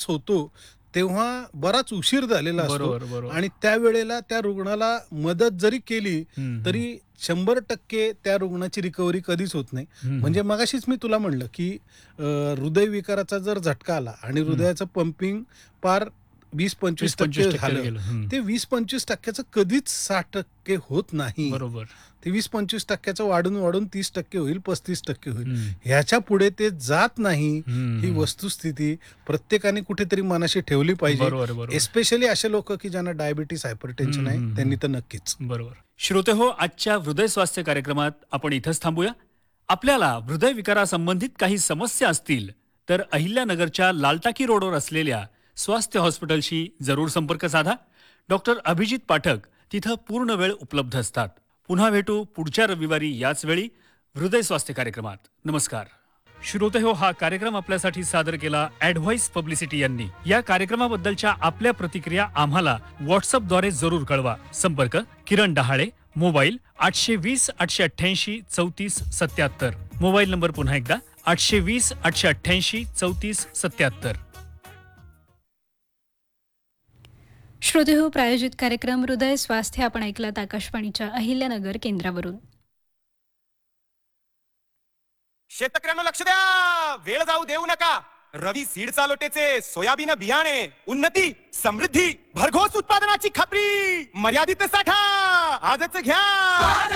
होतो तेव्हा बराच उशीर झालेला असतो बरोबर, बरोबर. आणि त्यावेळेला त्या रुग्णाला मदत जरी केली हं, तरी 100% त्या रुग्णाची रिकव्हरी कधीच होत नाही. हं, म्हणजे मगाशीच मी तुला म्हणलं, की हृदयविकाराचा जर झटका आला आणि हं. हृदयाचं पंपिंग पार 20-25% 20-25% वर झालं, गेलं. हं. ते 20-25% कधीच 60% होत नाही. बरोबर. ते 20-25% वाढून 30% होईल, 35% होईल. हं. ह्याच्या पुढे ते जात नाही. हं, ही हं. वस्तुस्थिती प्रत्येकाने कुठेतरी मनाशी ठेवली पाहिजे. बरोबर, बरोबर. एस्पेशली असे लोक की ज्यांना डायबिटीस, हायपरटेन्शन हं, आहे, हं, त्यांनी हं. तर नक्कीच. बरोबर. श्रोते हो, आजच्या हृदय स्वास्थ्य कार्यक्रमात आपण इथंच थांबूया. आपल्याला हृदय विकारासंबंधित काही समस्या असतील तर अहिल्यानगरच्या लालटाकी रोडवर असलेल्या स्वास्थ्य हॉस्पिटलशी जरूर संपर्क साधा. डॉक्टर अभिजित पाठक तिथं पूर्ण वेळ उपलब्ध असतात. पुन्हा भेटू पुढच्या रविवारी याच वेळी हृदय स्वास्थ्य कार्यक्रमात. नमस्कार. श्रोते हो, हा कार्यक्रम आपल्यासाठी सादर केला ॲडव्हाइस पब्लिसिटी यांनी. या कार्यक्रमाबद्दलच्या आपल्या प्रतिक्रिया आम्हाला व्हॉट्सअपद्वारे जरूर कळवा. संपर्क किरण डहाळे, मोबाईल 820 888 34 77. मोबाईल नंबर पुन्हा एकदा 820 888 34 77. श्रोतेहो, प्रायोजित कार्यक्रम हृदय स्वास्थ्य आपण ऐकलात आकाशवाणीच्या अहिल्यानगर केंद्रावरून. शेतकऱ्यांना लक्ष द्या, वेळ जाऊ देऊ नका. रवी सीड चालोटेचे सोयाबीन बियाणे, उन्नती, समृद्धी, भरघोस उत्पादनाची खात्री, मर्यादित साठा आजच घ्या.